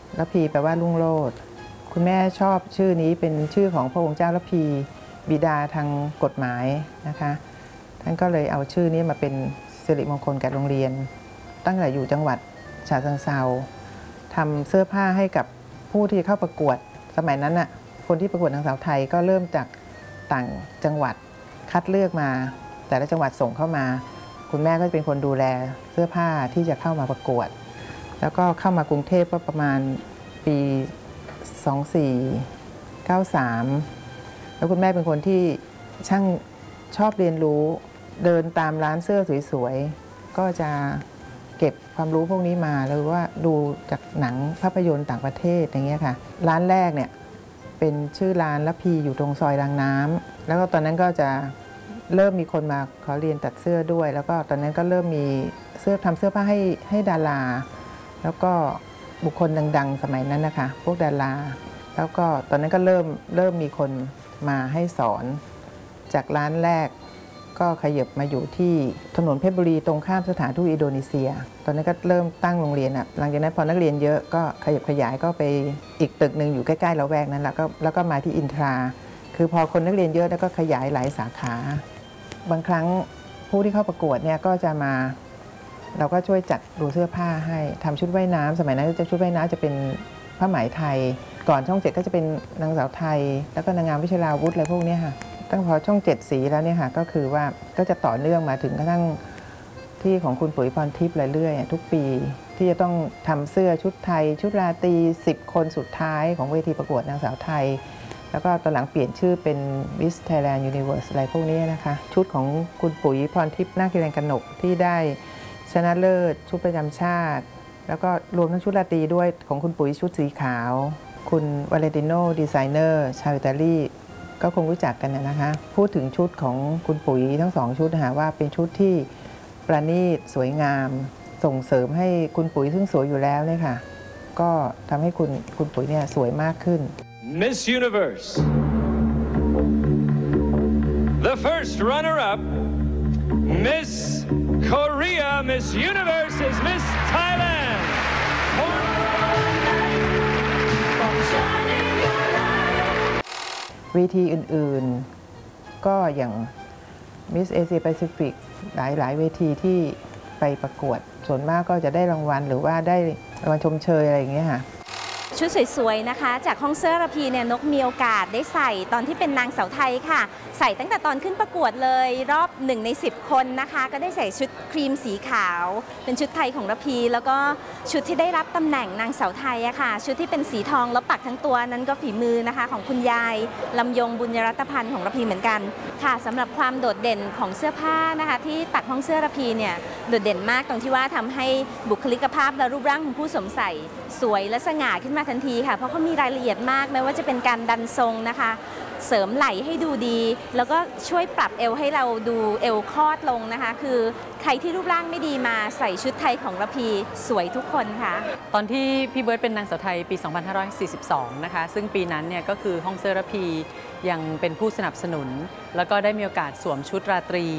ระพีแปลว่ารุ่งโรจน์คุณแม่ชอบชื่อนี้เป็นชื่อของพระองค์เจ้าระพีบิดาทางกฎหมายนะคะท่านก็เลยเอาชื่อนี้มาเป็นสิริมงคลกับโรงเรียนตั้งแต่อยู่จังหวัดฉะเชิงเทราทำเสื้อผ้าให้กับผู้ที่เข้าประกวดสมัยนั้นน่ะคนที่ประกวดนางสาวไทยก็เริ่มจากต่างจังหวัดคัดเลือกมาแต่ละจังหวัดส่งเข้ามาคุณแม่ก็จะเป็นคนดูแลเสื้อผ้าที่จะเข้ามาประกวดแล้วก็เข้ามากรุงเทพก็ประมาณปี2493แล้วคุณแม่เป็นคนที่ช่างชอบเรียนรู้เดินตามร้านเสื้อสวยๆก็จะเก็บความรู้พวกนี้มาหรือว่าดูจากหนังภาพยนตร์ต่างประเทศอย่างเงี้ยค่ะร้านแรกเนี่ยเป็นชื่อร้านระพีอยู่ตรงซอยรางน้ำแล้วก็ตอนนั้นก็จะเริ่มมีคนมาขอเรียนตัดเสื้อด้วยแล้วก็ตอนนั้นก็เริ่มมีทำเสื้อผ้าให้ดาราแล้วก็บุคคลดังๆสมัยนั้นนะคะพวกดาราแล้วก็ตอนนั้นก็เริ่มมีคนมาให้สอนจากร้านแรกก็ขยับมาอยู่ที่ถนนเพชรบุรีตรงข้ามสถานทูตอินโดนีเซียตอนนั้นก็เริ่มตั้งโรงเรียนอ่ะหลังจากนั้นพอนักเรียนเยอะก็ขยับขยายก็ไปอีกตึกหนึ่งอยู่ใกล้ๆละแวกนั้นแล้วก็มาที่อินทราคือพอคนนักเรียนเยอะแล้วก็ขยายหลายสาขาบางครั้งผู้ที่เข้าประกวดเนี่ยก็จะมาเราก็ช่วยจัดดูเสื้อผ้าให้ทำชุดว่ายน้ำสมัยนั้นชุดว่ายน้ำจะเป็นผ้าไหมไทยก่อนช่อง7ก็จะเป็นนางสาวไทยแล้วก็นางงามวิชราวุธอะไรพวกนี้ค่ะตั้งพอช่อง7สีแล้วเนี่ยค่ะก็คือว่าก็จะต่อเนื่องมาถึงกระทั่งที่ของคุณปุ๋ยพรทิพย์เรื่อยๆทุกปีที่จะต้องทำเสื้อชุดไทยชุดราตรี10 คนสุดท้ายของเวทีประกวดนางสาวไทยแล้วก็ตอนหลังเปลี่ยนชื่อเป็น Miss Thailand Universe อะไรพวกนี้นะคะชุดของคุณปุ๋ยพรทิพย์นาคฮิรัญกนกที่ได้ชนะเลิศชุดประจำชาติแล้วก็รวมทั้งชุดราตรีด้วยของคุณปุ๋ยชุดสีขาวคุณวาเลนติโนดีไซเนอร์ชาวอิตาลีก็คงรู้จักกันนะคะพูดถึงชุดของคุณปุ๋ยทั้ง2ชุดนะคะว่าเป็นชุดที่ประณีตสวยงามส่งเสริมให้คุณปุ๋ยซึ่งสวยอยู่แล้วเนี่ยค่ะก็ทำให้คุณปุ๋ยเนี่ยสวยมากขึ้น Miss Universe The first runner-up Miss Korea Miss Universe is Miss Thailand เวทีอื่นๆก็อย่าง Miss Asia Pacific หลายเวทีที่ไปประกวดส่วนมากก็จะได้รางวัลหรือว่าได้รางวัลชมเชยอะไรอย่างเงี้ยค่ะชุดสวยๆนะคะจากห้องเสื้อระพีเนี่ยนกมีโอกาสได้ใส่ตอนที่เป็นนางสาวไทยค่ะใส่ตั้งแต่ตอนขึ้นประกวดเลยรอบ1 ใน 10 คนนะคะก็ได้ใส่ชุดครีมสีขาวเป็นชุดไทยของระพีแล้วก็ชุดที่ได้รับตำแหน่งนางสาวไทยอะค่ะชุดที่เป็นสีทองแล้วปักทั้งตัวนั้นก็ฝีมือนะคะของคุณยายลำยงบุญยรัตพันธ์ของระพีเหมือนกันค่ะสำหรับความโดดเด่นของเสื้อผ้านะคะที่ตัดห้องเสื้อระพีเนี่ยโดดเด่นมากตรงที่ว่าทำให้บุคลิกภาพและรูปร่างของผู้สวมใส่สวยและสง่าขึ้นมาทันทีค่ะเพราะเขามีรายละเอียดมากไม่ว่าจะเป็นการดันทรงนะคะเสริมไหล่ให้ดูดีแล้วก็ช่วยปรับเอวให้เราดูเอวคลอดลงนะคะคือใครที่รูปร่างไม่ดีมาใส่ชุดไทยของระพีสวยทุกคนค่ะตอนที่พี่เบิร์ตเป็นนางสาวไทยปี 2542 นะคะซึ่งปีนั้นเนี่ยก็คือห้องเสื้อระพียังเป็นผู้สนับสนุนแล้วก็ได้มีโอกาสสวมชุดราตรี